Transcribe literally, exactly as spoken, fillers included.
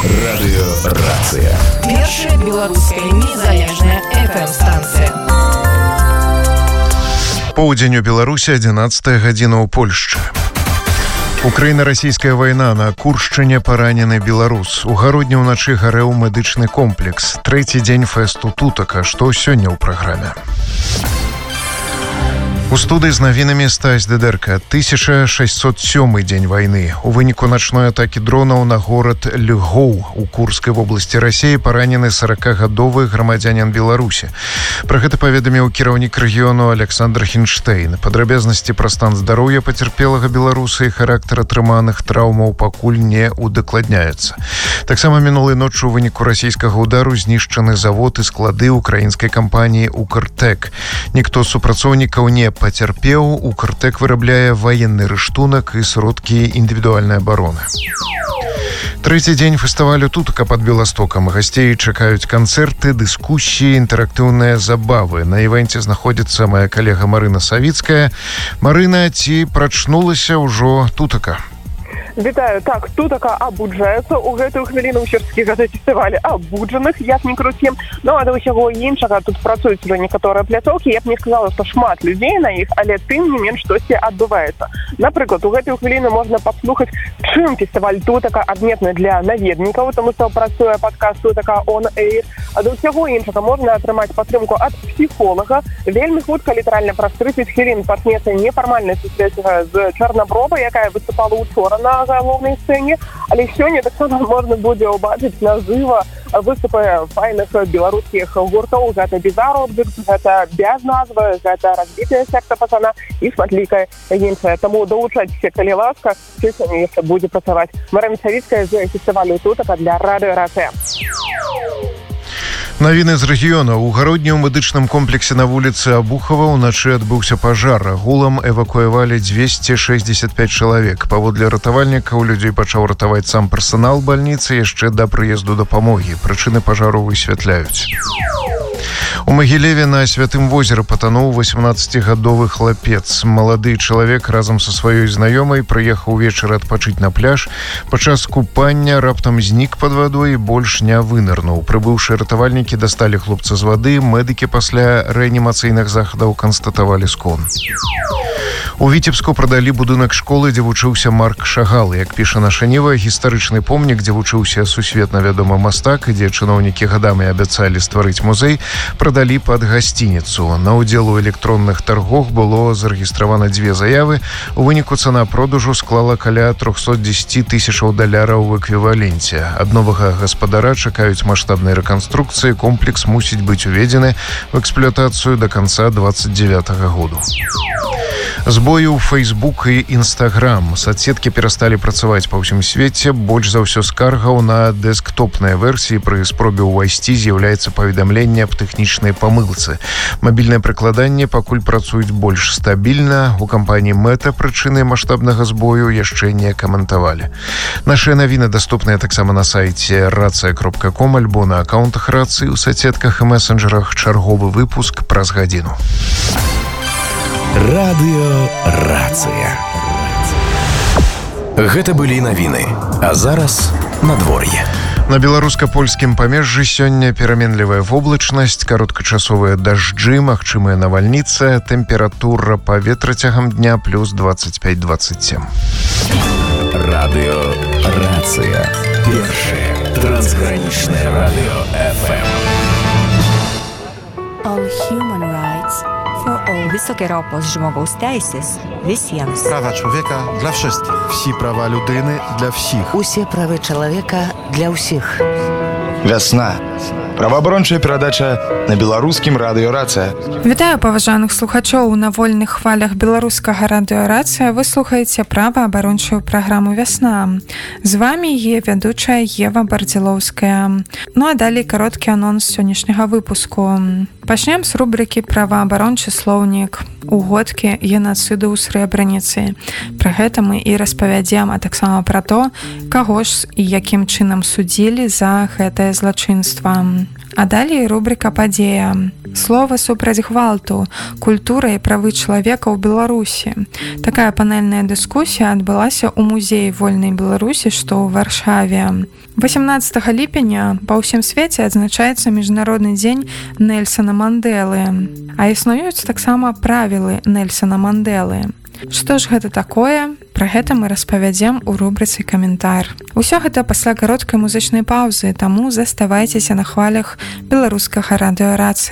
Радыёрацыя. Першая беларуская незалежная эф эм-станцыя. Поўдзень у Беларусі, адзінаццатая гадзіна ў Польшчы. Украіна-расійская вайна. На Куршчыне паранены беларус. У гародні ўначы гарэў медычны комплекс. Трэці дзень фэсту тутака. Што сёння ў праграме? У студыі з навінамі Стась Дыдэрка. тысяча шэсцьсот сёмы дзень вайны. У выніку начной атакі дронаў на горад Льгоў у Курскай вобласці Расіі паранены саракагадовы грамадзянін Беларусі. Пра гэта паведаміў кіраўнік рэгіёну Александр Хінштейн. Падрабязнасці пра стан здароўя пацярпелага беларуса і характар атрыманых траўмаў пакуль не удакладняецца. Таксама мінулай ноччу у выніку расійскага удару знішчаны завод і склады украінскай кампаніі «Укртэк». Ніхто з супрацоўнікаў не пацярпеў. Укртэк вырабляе ваенны рыштунак і сродкі індывідуальнай абароны. Трэці дзень фестывалю тутака пад Беластокам. Гасцей чакаюць канцэрты, дыскусіі, інтэрактыўныя забавы. На івэнце знаходзіцца моя калега Марына Савіцкая. Марына, ці прачнулася ўжо тутака? Вітаю. Так, тутака абуджаецца. У гэтую хвіліну ў сельскіх фестывалі абуджаных, як ні круці. Ну, а да ўсяго іншага тут працуюць уже некаторыя пляцоўкі. Я б не сказала, што шмат людзей на іх, але тым не менш штосьці адбываецца. Напрыклад, у гэтую хвіліну можна паслухаць, чым фестываль тутака адметны для наведнікаў, таму што працуе падкаст тутака on air. А да ўсяго іншага можна атрымаць падтрымку ад псіхолага. Вельмі хутка, літаральна праз трыццаць хвілін пачнецца нефармальная сустрэча з Чарнабровай, якая выступала ўчора на галоўнай сцэне, але сёння таксама можна будзе ўбачыць нажыва выступы файных беларускіх гуртоў. Гэта Бізаробдык, гэта без назвы, гэта разбітая секта пацана і шматлікая іншая. Таму далучайцеся, калі ласка, сёння яшчэ будзе працаваць. Марына Савіцкая з фестывалю тутака для радыёрацыя. Навіны з рэгіёна. У гародні ў медычным комплексе на вуліцы Абухова ўначы адбыўся пажар. Агулам эвакуявалі дзвесце шэсцьдзесят пяць чалавек. Паводле ратавальнікаў людзей пачаў ратаваць сам персанал бальніцы яшчэ да прыезду дапамогі. Прычыны пажару высвятляюць. У Магілеве на Святым возеры патануў васемнаццацігадовы хлапец. Малады чалавек разам са сваёй знаёмай прыехаў увечары адпачыць на пляж. Падчас купання раптам знік пад вадой і больш не вынырнуў. Прыбыўшы ратавальнікі дасталі хлопца з вады. Медыкі пасля рэанімацыйных захадаў канстатавалі скон. У Віцебску прадалі будынак школы, дзе вучыўся Марк Шагал. Як піша наша Ніва, гістарычны помнік, дзе вучыўся сусветна вядомы мастак, дзе чыноўнікі гадамі абяцалі стварыць музей, прадалі пад гасцініцу. На ўдзел у электронных таргах было зарэгістравана дзве заявы. У выніку цана продажу склала каля трохсот дзесяць тысячаў даляраў у эквіваленце. Ад новага гаспадара чакаюць маштабнай рэканструкцыі. Комплекс мусіць быць уведзены в эксплуатацыю да канца двадцать девятага году. Збоі ў Facebook і Instagram. Соцсеткі перасталі працаваць па ўсім свеце. Больш за ўсё скаргаў на дэсктопныя версіі. Пры спробе ўвайсці з'яўляецца паведамленне аб тэхнічнай памылцы. Мабільнае прыкладанне пакуль працуюць больш стабільна. У кампаніі Meta прычыны маштабнага збою яшчэ не каментавалі. Нашыя навіны даступныя таксама на сайце рацыя кропка ком альбо на акаунтах рацыі ў соцсетках і месенджерах. Чарговы выпуск праз гадзіну. Радыёрацыя. Гэта былі навіны. А зараз надвор'е. На беларуска-польскім памежжы сёння пераменлівая воблачнасць, кароткачасовыя дажджы, магчымая навальніца, тэмпература паветра цягам дня плюс двадцать пять двадцать семь. Радыёрацыя. Першае трансгранічнае радыё эф эм. All human rights for all. Wysokie ropos żmogus teisės visiems. Права чоловіка для wszystkich. Всі права людини для всіх. Усе правы чалавека для ўсіх. Вясна. Праваабарончая перадача на беларускім радыёрацыя. Вітаю паважаных слухачоў. На вольных хвалях беларускага радыёрацыя вы слухаеце праваабарончую праграму «Вясна». З вами е вядучая Ева Бардзілоўская. Ну а далей кароткі анонс сённяшняга выпуску. Пачнем з рубрыкі «Праваабарончы слоўнік». Угодкі генацыду ў Срэбраніцы. Пра гэта мы і распавядзем, а таксама пра то, каго ж і якім чынам судзілі за гэтае злачынства. А далей рубрика «Падзея». слова супраць гвалту, культура і правы чалавека ў Беларусі. Такая панельная дыскусія адбылася ў музеі вольнай Беларусі, што ў Варшаве. восемнадцатага ліпеня па ўсім свеце адзначаецца міжнародны дзень Нельсона Мандэлы. А існуюць таксама правілы Нельсона Мандэлы. Што ж гэта такое? Пра гэта мы распавядзем у рубрыцы «Каментар». Усё гэта пасля кароткай музычнай паўзы, таму заставайцеся на хвалях беларускага радыёрацыі.